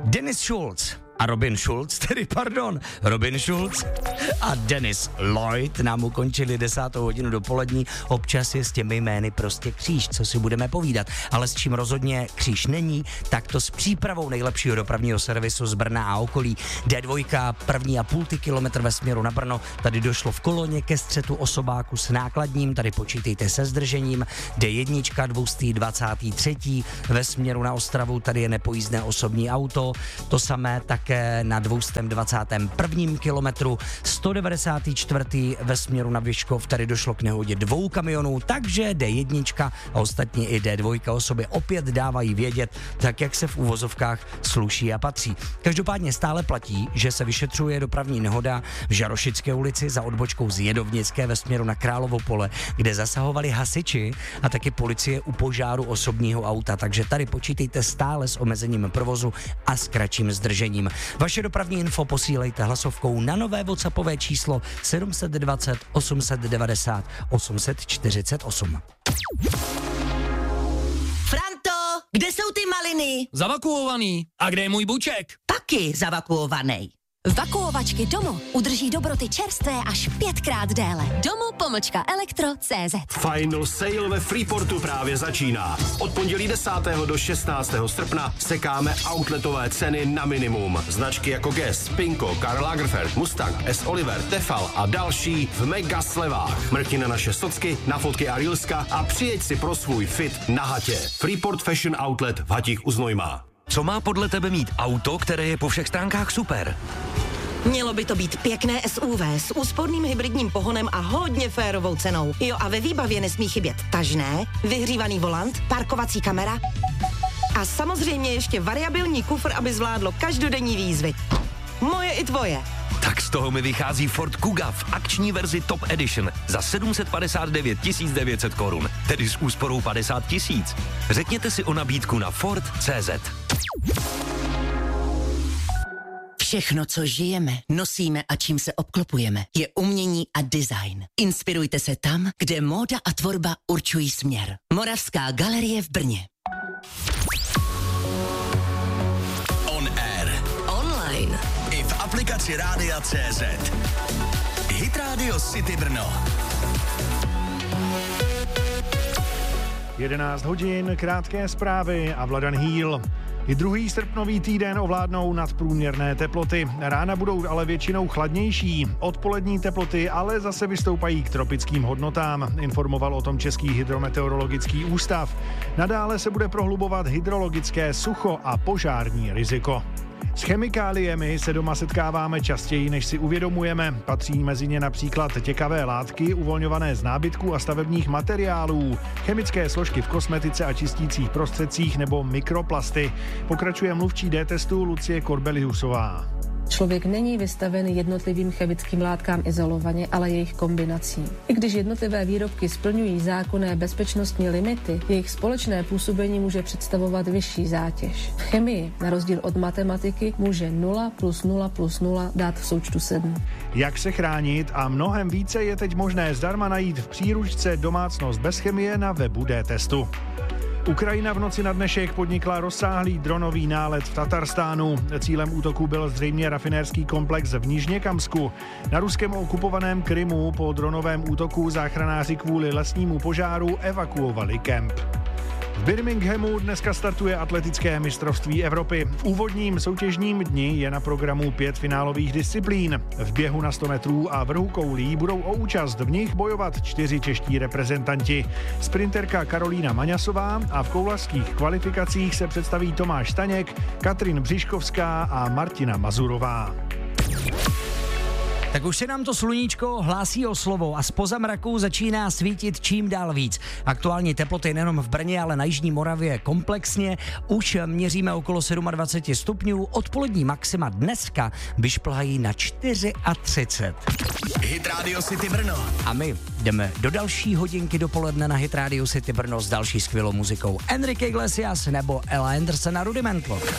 Dennis Schulz a Robin Schulz a Dennis Lloyd nám ukončili 10. hodinu dopolední. Občas je s těmi jmény prostě kříž, co si budeme povídat. Ale s čím rozhodně kříž není, tak to s přípravou nejlepšího dopravního servisu z Brna a okolí. D2, 1,5 kilometr ve směru na Brno, tady došlo v koloně ke střetu osobáku s nákladním, tady počítejte se zdržením. D1, 223. ve směru na Ostravu, tady je nepojízdné osobní auto, to samé také na 221. kilometru, 194. ve směru na Vyškov, tady došlo k nehodě 2 kamionů, takže D1 a ostatně i D2 o sobě opět dávají vědět, tak jak se v uvozovkách sluší a patří. Každopádně stále platí, že se vyšetřuje dopravní nehoda v Žarošické ulici za odbočkou z Jedovnické ve směru na Královo pole, kde zasahovali hasiči a taky policie u požáru osobního auta, takže tady počítejte stále s omezením provozu a s kratším zdržením. Vaše dopravní info posílejte hlasovkou na nové WhatsAppové číslo 720 890 848. Franto, kde jsou ty maliny? Zavakuovaný. A kde je můj buček? Taky zavakuovaný. Vakuovačky Domo udrží dobroty čerstvé až 5krát déle. Domo-elektro.cz. Final sale ve Freeportu právě začíná. Od pondělí 10. do 16. srpna sekáme outletové ceny na minimum. Značky jako Guess, Pinko, Karl Lagerfeld, Mustang, S. Oliver, Tefal a další v mega slevách. Mrkni na naše socky, na fotky a reelska a přijeď si pro svůj fit na hatě. Freeport Fashion Outlet v Hatích u Znojma. Co má podle tebe mít auto, které je po všech stránkách super? Mělo by to být pěkné SUV s úsporným hybridním pohonem a hodně férovou cenou. Jo, a ve výbavě nesmí chybět tažné, vyhřívaný volant, parkovací kamera a samozřejmě ještě variabilní kufr, aby zvládlo každodenní výzvy. Moje i tvoje. Tak z toho mi vychází Ford Kuga v akční verzi Top Edition za 759 900 korun, tedy s úsporou 50 000. Řekněte si o nabídku na Ford.cz. Všechno, co žijeme, nosíme a čím se obklopujeme, je umění a design. Inspirujte se tam, kde móda a tvorba určují směr. Moravská galerie v Brně. On air. Online. I v aplikaci Rádia.cz. Hit Radio City Brno. 11 hodin, krátké zprávy a Vladan Hýl. I druhý srpnový týden ovládnou nadprůměrné teploty. Rána budou ale většinou chladnější. Odpolední teploty ale zase vystoupají k tropickým hodnotám, informoval o tom Český hydrometeorologický ústav. Nadále se bude prohlubovat hydrologické sucho a požární riziko. S chemikáliemi se doma setkáváme častěji, než si uvědomujeme. Patří mezi ně například těkavé látky, uvolňované z nábytku a stavebních materiálů, chemické složky v kosmetice a čistících prostředcích nebo mikroplasty. Pokračuje mluvčí D-testu Lucie Korbeliusová. Člověk není vystaven jednotlivým chemickým látkám izolovaně, ale jejich kombinací. I když jednotlivé výrobky splňují zákonné bezpečnostní limity, jejich společné působení může představovat vyšší zátěž. V chemii, na rozdíl od matematiky, může 0 + 0 + 0 dát v součtu 7. Jak se chránit a mnohem více je teď možné zdarma najít v příručce Domácnost bez chemie na webu D-testu. Ukrajina v noci na dnešek podnikla rozsáhlý dronový nálet v Tatarstánu. Cílem útoku byl zřejmě rafinérský komplex v Nižněkamsku. Na ruskem okupovaném Krymu po dronovém útoku záchranáři kvůli lesnímu požáru evakuovali kemp. V Birminghamu dneska startuje atletické mistrovství Evropy. V úvodním soutěžním dni je na programu 5 finálových disciplín. V běhu na 100 metrů a vrhu koulí budou o účast v nich bojovat 4 čeští reprezentanti. Sprinterka Karolína Maňasová a v koulařských kvalifikacích se představí Tomáš Staněk, Katrin Břiškovská a Martina Mazurová. Tak už se nám to sluníčko hlásí o slovo a zpoza mraku začíná svítit čím dál víc. Aktuální teploty nejenom v Brně, ale na jižní Moravě komplexně. Už měříme okolo 27 stupňů, odpolední maxima dneska vyšplhají na 34. Hit Radio City Brno. A my jdeme do další hodinky dopoledne na Hit Radio City Brno s další skvělou muzikou. Enrique Iglesias nebo Ella Anderson a Rudimentlo.